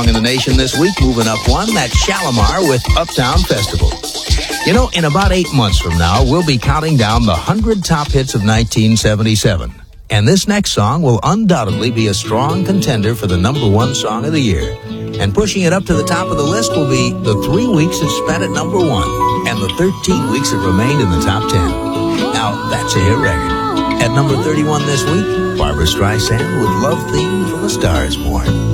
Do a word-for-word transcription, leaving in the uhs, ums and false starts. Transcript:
In the nation this week, moving up one, that's Shalimar with Uptown Festival. You know, in about eight months from now, we'll be counting down the one hundred top hits of nineteen seventy-seven. And this next song will undoubtedly be a strong contender for the number one song of the year. And pushing it up to the top of the list will be the three weeks it spent at number one and the thirteen weeks it remained in the top ten. Now, that's a hit record. At number thirty-one this week, Barbra Streisand with Love Theme from A Star Is Born.